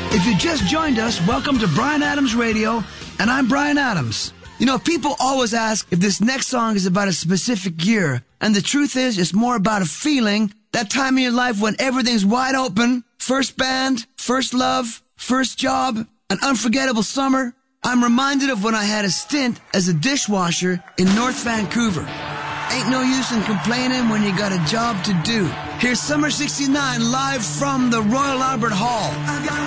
If you just joined us, welcome to Bryan Adams Radio, and I'm Bryan Adams. You know, people always ask if this next song is about a specific year, and the truth is, it's more about a feeling, that time in your life when everything's wide open, first band, first love, first job, an unforgettable summer. I'm reminded of when I had a stint as a dishwasher in North Vancouver. Ain't no use in complaining when you got a job to do. Here's Summer 69 live from the Royal Albert Hall.